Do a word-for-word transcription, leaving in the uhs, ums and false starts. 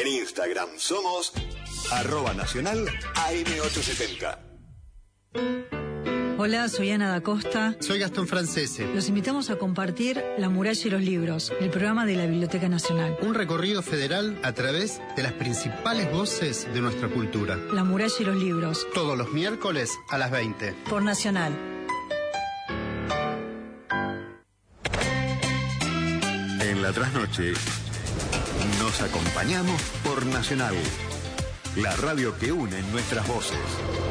En Instagram somos arroba nacional A M ochocientos setenta. Hola, soy Ana da Costa. Soy Gastón Francese. Los invitamos a compartir La muralla y los libros, el programa de la Biblioteca Nacional. Un recorrido federal a través de las principales voces de nuestra cultura. La muralla y los libros. Todos los miércoles a las veinte. Por Nacional. En la trasnoche nos acompañamos por Nacional, la radio que une nuestras voces.